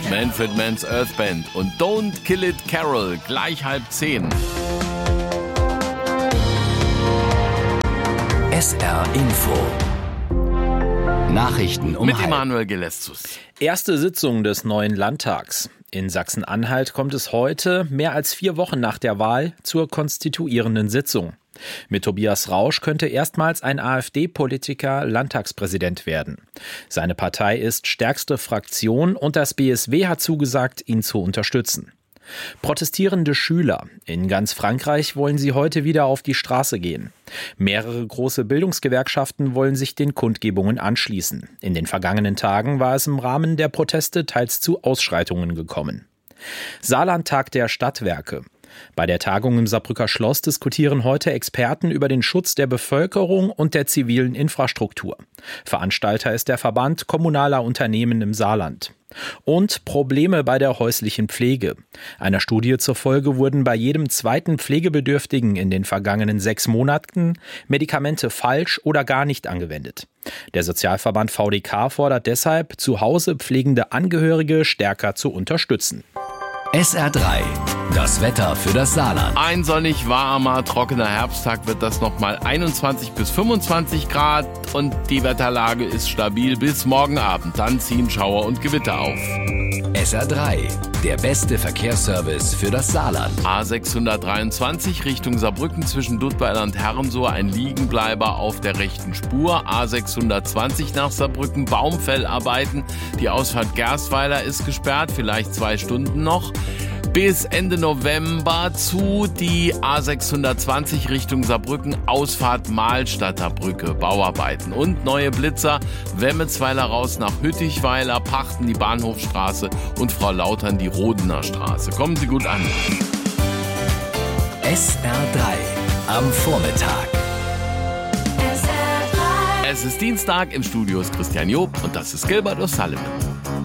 Manfred Mann's Earth Band und Don't Kill It Carol, gleich 9:30. SR Info. Nachrichten um Mit halb. Emanuel Gelestus. Erste Sitzung des neuen Landtags. In Sachsen-Anhalt kommt es heute, mehr als 4 Wochen nach der Wahl, zur konstituierenden Sitzung. Mit Tobias Rausch könnte erstmals ein AfD-Politiker Landtagspräsident werden. Seine Partei ist stärkste Fraktion und das BSW hat zugesagt, ihn zu unterstützen. Protestierende Schüler. In ganz Frankreich wollen sie heute wieder auf die Straße gehen. Mehrere große Bildungsgewerkschaften wollen sich den Kundgebungen anschließen. In den vergangenen Tagen war es im Rahmen der Proteste teils zu Ausschreitungen gekommen. Saarlandtag der Stadtwerke. Bei der Tagung im Saarbrücker Schloss diskutieren heute Experten über den Schutz der Bevölkerung und der zivilen Infrastruktur. Veranstalter ist der Verband kommunaler Unternehmen im Saarland. Und Probleme bei der häuslichen Pflege. Einer Studie zufolge wurden bei jedem zweiten Pflegebedürftigen in den vergangenen 6 Monaten Medikamente falsch oder gar nicht angewendet. Der Sozialverband VDK fordert deshalb, zu Hause pflegende Angehörige stärker zu unterstützen. SR3. Das Wetter für das Saarland. Ein sonnig warmer, trockener Herbsttag wird das nochmal 21 bis 25 Grad und die Wetterlage ist stabil bis morgen Abend. Dann ziehen Schauer und Gewitter auf. SR3. Der beste Verkehrsservice für das Saarland. A623 Richtung Saarbrücken zwischen Dudweiler und Herrensohr ein Liegenbleiber auf der rechten Spur. A620 nach Saarbrücken Baumfellarbeiten. Die Ausfahrt Gerstweiler ist gesperrt, vielleicht 2 Stunden noch. Bis Ende November zu die A620 Richtung Saarbrücken, Ausfahrt Mahlstadter Brücke, Bauarbeiten und neue Blitzer, Wemmetsweiler raus nach Hüttichweiler, Pachten die Bahnhofstraße und Frau Lautern die Rodener Straße. Kommen Sie gut an. SR3 am Vormittag. Es ist Dienstag, im Studio ist Christian Job und das ist Gilbert O'Sullivan.